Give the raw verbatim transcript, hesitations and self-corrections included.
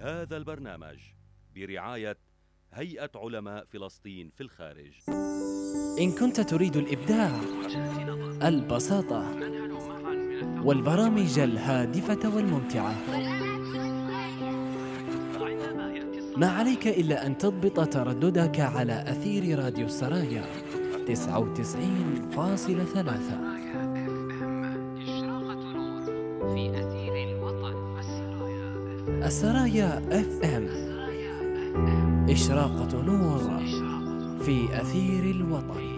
هذا البرنامج برعاية هيئة علماء فلسطين في الخارج. إن كنت تريد الإبداع، البساطة، والبرامج الهادفة والممتعة، ما عليك إلا أن تضبط ترددك على أثير راديو السرايا تسعة وتسعين فاصلة ثلاثة. السرايا اف ام، إشراقة نور في أثير الوطن.